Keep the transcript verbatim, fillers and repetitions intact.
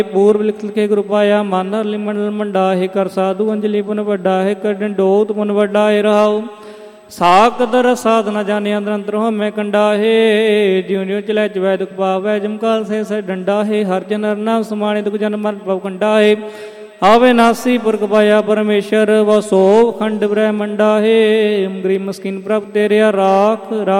ਪੂਰਬ ਲਿਖ ਲਿਖੇ ਗੁਰ ਪਾਇਆ ਮਨ ਹਰ ਮੰਡਲ ਮੰਡਾ ਹੈ ਕਰ ਸਾਧੂ ਅੰਜਲੀ ਪੁਨ ਵੱਡਾ ਹੈ ਕਰ ਡੰਡੋਤ ਪੁਨ ਵੱਡਾ ਹੈ ਰਹਾਉ ਸਾਕਦਰ ਸਾਧਨਾ ਜਾਣੇ ਅੰਦਰ ਅੰਦਰ ਹੋ ਮੈਂ ਕੰਡਾ ਹੈ ਜਿਉ ਜਿਉ ਚਲੇ ਚਵੈ ਦੁਖ ਪਾਵੈ ਜਮਕਾਲ ਸੇ ਸੇ ਡੰਡਾ ਹੈ ਹਰ ਜਨ ਹਰ ਨਾਮ ਸਮਾਣੇ ਦੁਖ ਜਨ ਮਨ ਪਵ ਕੰਡਾ ਹੈ ਆਵਿਨਾਸੀ ਪੁਰਖ ਪਾਇਆ ਪਰਮੇਸ਼ਰ ਵ ਸੋ ਖੰਡ ਬ੍ਰਹਮੰਡਾ ਹੈ ਗਰੀਬ ਮਸਕੀਨ ਪ੍ਰਭ ਤੇਰਿਆ ਰਾਖ